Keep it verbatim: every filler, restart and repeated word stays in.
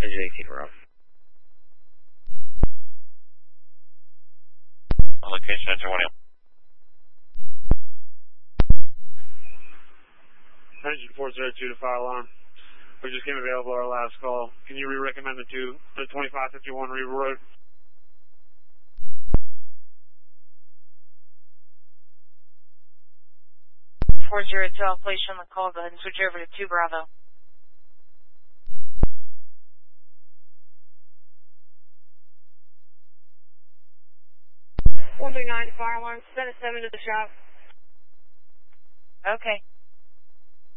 Engine eighteen, we're off. Location engine one. Engine four zero two to fire alarm. We just came available our last call. Can you re-recommend the two, the twenty-five fifty-one Riva Road? four zero two, I'll place you on the call. Go ahead and switch over to two Bravo. one three nine, fire alarm, send a seven to the shop. Okay.